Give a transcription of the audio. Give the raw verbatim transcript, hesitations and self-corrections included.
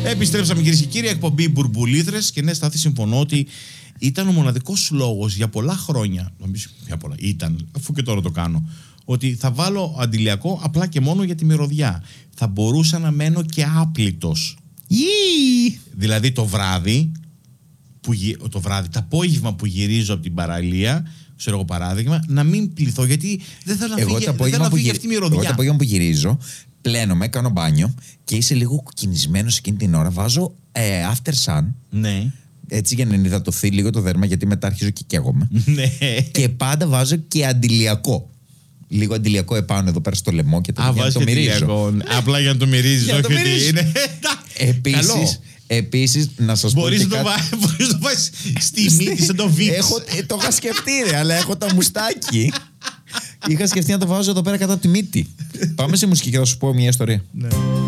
Επιστρέψαμε, κυρίες και κύριοι, εκπομπή Μπουρμπουλίδρες. Και ναι, Στάθη, συμφωνώ ότι ήταν ο μοναδικός λόγος για πολλά χρόνια. Νομίζω, για πολλά, ήταν, αφού και τώρα το κάνω. Ότι θα βάλω αντιλιακό απλά και μόνο για τη μυρωδιά. Θα μπορούσα να μένω και άπλητος. Ιii. Δηλαδή το βράδυ, που, το βράδυ, το απόγευμα που γυρίζω από την παραλία, ξέρω εγώ παράδειγμα, να μην πληθώ, γιατί δεν θέλω να φύγει, δεν θέλω να φύγει αυτή η μυρωδιά. Εγώ το απόγευμα που γυρίζω, πλένομαι, κάνω μπάνιο και είσαι λίγο κουκκινισμένος εκείνη την ώρα. Βάζω ε, after sun. Ναι. Έτσι για να ενυδατωθεί λίγο το δέρμα, γιατί μετά αρχίζω και καίγομαι. Ναι. Και πάντα βάζω και αντιλιακό. Λίγο αντιλιακό επάνω εδώ πέρα στο λαιμό και το, Α, για να το μυρίζω. Απλά για να το μυρίζεις, όχι ότι είναι. Επίσης, επίσης, να σας πω. Μπορείς να το βάζεις στη μύτη σαν το βίξ. Το είχα σκεφτεί, ρε, αλλά έχω τα μουστάκι. Είχα σκεφτεί να το βάζω εδώ πέρα κατά τη μύτη. Πάμε σε μουσική και θα σου πω μια ιστορία. Ναι.